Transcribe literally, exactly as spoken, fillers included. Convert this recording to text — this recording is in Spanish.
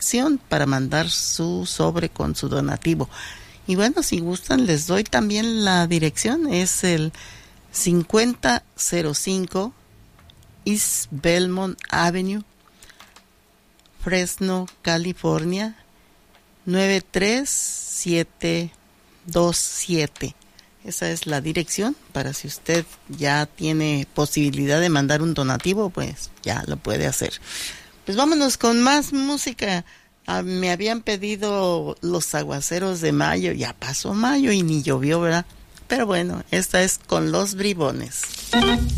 opción para mandar su sobre con su donativo. Y bueno, si gustan, les doy también la dirección. Es el cincuenta cero cinco East Belmont Avenue, Fresno, California, nueve tres siete dos siete. Esa es la dirección para si usted ya tiene posibilidad de mandar un donativo, pues ya lo puede hacer. Pues vámonos con más música. Ah, me habían pedido los aguaceros de mayo. Ya pasó mayo y ni llovió, ¿verdad? Pero bueno, esta es con Los Bribones.